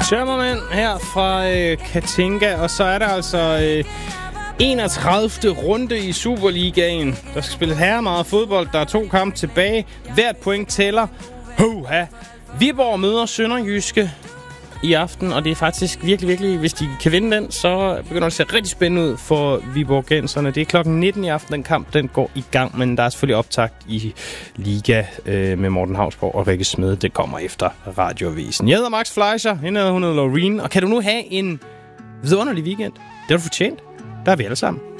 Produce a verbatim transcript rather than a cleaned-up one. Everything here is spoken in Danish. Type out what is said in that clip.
Tømmermænd her fra øh, Katinka, og så er der altså øh, enogtredivte runde i Superligaen. Der skal spilles herre meget fodbold. Der er to kampe tilbage. Hvert point tæller. Hoha! Viborg møder Sønderjyske i aften, og det er faktisk virkelig, virkelig, hvis de kan vinde den, så begynder det at se rigtig spændende ud for Viborgenserne. Det er klokken nitten i aften, den kamp, den går i gang, men der er selvfølgelig optakt i Liga øh, med Morten Hausborg og Rikke Smed. Det kommer efter Radioavisen. Jeg hedder Max Fleischer, hende hedder hun hedder Loreen, og kan du nu have en vidunderlig weekend? Det har du fortjent. Der er vi alle sammen.